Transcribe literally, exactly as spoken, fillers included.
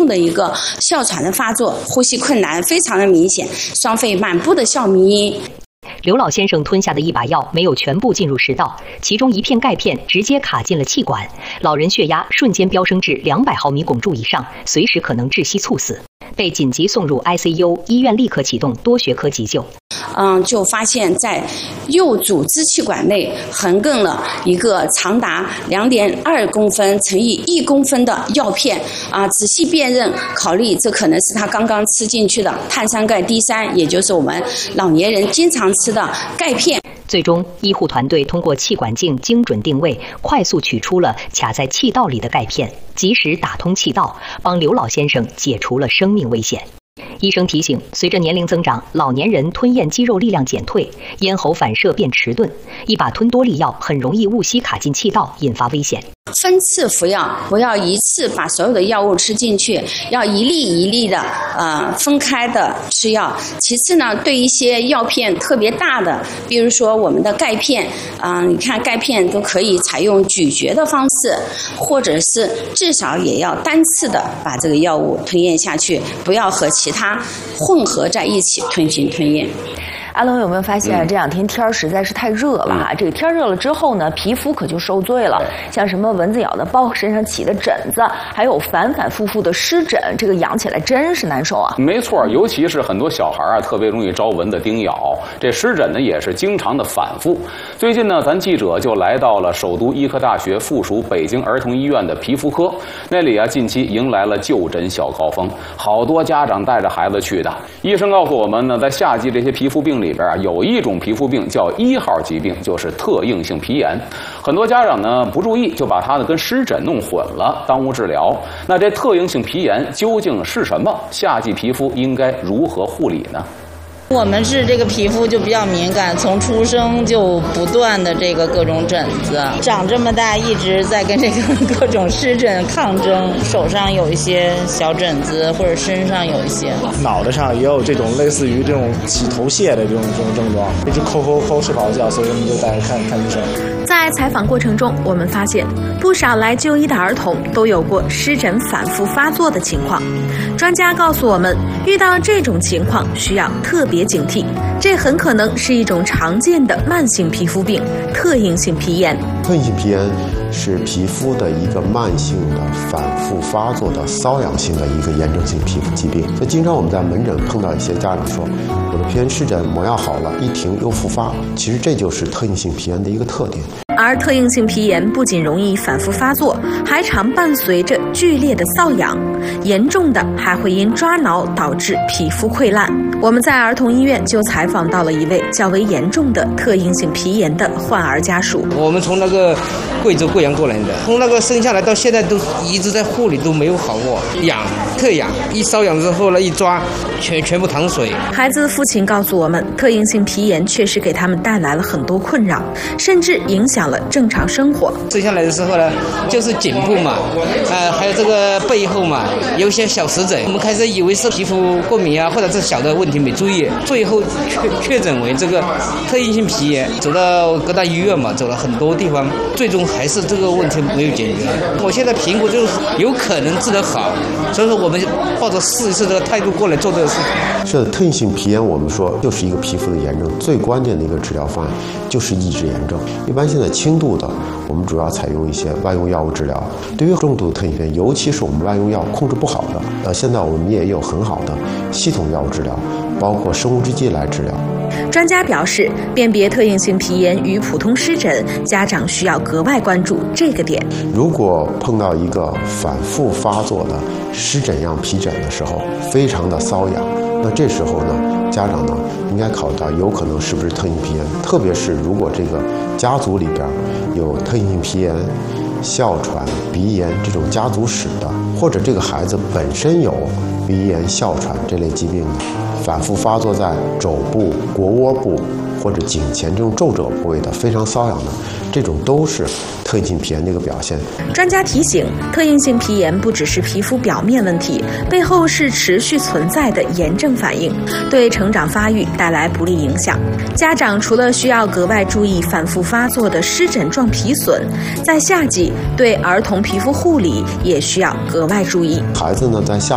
的一个哮喘的发作，呼吸困难非常的明显，双肺满布的哮鸣音。 刘老先生吞下的一把药没有全部进入食道，其中一片钙片直接卡进了气管，老人血压瞬间飙升至两百毫米汞柱以上，随时可能窒息猝死，被紧急送入 I C U， 医院立刻启动多学科急救。 嗯，就发现在右主支气管内横亘了一个长达两点二公分乘以一公分的药片啊！仔细辨认，考虑这可能是他刚刚吃进去的碳酸钙 D 三，也就是我们老年人经常吃的钙片。 最终，医护团队通过气管镜精准定位，快速取出了卡在气道里的钙片，及时打通气道，帮刘老先生解除了生命危险。医生提醒，随着年龄增长，老年人吞咽肌肉力量减退，咽喉反射变迟钝，一把吞多粒药很容易误吸卡进气道，引发危险。 分次服药，不要一次把所有的药物吃进去，要一粒一粒的呃分开的吃药。其次呢，对一些药片特别大的，比如说我们的钙片啊、呃，你看钙片都可以采用咀嚼的方式，或者是至少也要单次的把这个药物吞咽下去，不要和其他混合在一起吞行吞咽。 阿龙有没有发现这两天天儿实在是太热了哈、嗯？这个天热了之后呢，皮肤可就受罪了，像什么蚊子咬的包、身上起的疹子，还有反反复复的湿疹，这个养起来真是难受啊。 没错，尤其是很多小孩啊，特别容易招蚊子叮咬，这湿疹呢也是经常的反复。最近呢，咱记者就来到了首都医科大学附属北京儿童医院的皮肤科，那里啊近期迎来了就诊小高峰，好多家长带着孩子去的。医生告诉我们呢，在夏季这些皮肤病里边啊，有一种皮肤病叫一号疾病，就是特应性皮炎。很多家长呢不注意，就把它呢跟湿疹弄混了，耽误治疗。那这特应性皮炎究竟是什么？夏季皮肤应该如何护理呢？ 我们是这个皮肤就比较敏感，从出生就不断的这个各种疹子，长这么大一直在跟这个各种湿疹抗争，手上有一些小疹子，或者身上有一些， 脑袋上也有这种类似于这种起头屑的这种这种症状，一直抠抠抠睡不好觉，所以我们就带着看看医生。 在采访过程中，我们发现不少来就医的儿童都有过湿疹反复发作的情况。专家告诉我们，遇到这种情况需要特别警惕，这很可能是一种常见的慢性皮肤病——特应性皮炎。 特应性皮炎是皮肤的一个慢性的反复发作的瘙痒性的一个炎症性皮肤疾病。所以经常我们在门诊碰到一些家长说，我的皮炎湿疹抹药好了，一停又复发，其实这就是特应性皮炎的一个特点。 而特应性皮炎不仅容易反复发作，还常伴随着剧烈的瘙痒，严重的还会因抓挠导致皮肤溃烂。我们在儿童医院就采访到了一位较为严重的特应性皮炎的患儿家属。 我们从那个贵州贵阳过来的，从那个生下来到现在都一直在护理，都没有好过，痒特痒，一瘙痒之后呢，一抓全全部淌水。 孩子父亲告诉我们，特应性皮炎确实给他们带来了很多困扰，甚至影响了正常生活。 生下来的时候呢，就是颈部嘛，呃，还有这个背后嘛，有一些小湿疹。我们开始以为是皮肤过敏啊，或者是小的问题没注意，最后确确诊为这个特应性皮炎。走到各大医院嘛，走了很多地方，最终还是这个问题没有解决。我现在评估就是有可能治得好，所以说我们抱着试一试这个态度过来做这个事情。 是的，特应性皮炎我们说就是一个皮肤的炎症，最关键的一个治疗方案就是抑制炎症。一般现在轻度的，我们主要采用一些外用药物治疗。对于重度的特应性皮炎，尤其是我们外用药控制不好的，呃，现在我们也有很好的系统药物治疗，包括生物制剂来治疗。 专家表示，辨别特应性皮炎与普通湿疹，家长需要格外关注这个点。 如果碰到一个反复发作的湿疹样皮疹的时候，非常的瘙痒，那这时候呢，家长呢应该考虑到有可能是不是特应性皮炎，特别是如果这个家族里边有特应性皮炎、哮喘、鼻炎这种家族史的，或者这个孩子本身有鼻炎、哮喘这类疾病的，反复发作在肘部、腘窝部或者颈前这种皱褶部位的非常瘙痒的，这种都是特应性皮炎的一个表现。 专家提醒，特应性皮炎不只是皮肤表面问题，背后是持续存在的炎症反应，对成长发育带来不利影响。家长除了需要格外注意反复发作的湿疹状皮损，在夏季对儿童皮肤护理也需要格外注意。 孩子呢，在夏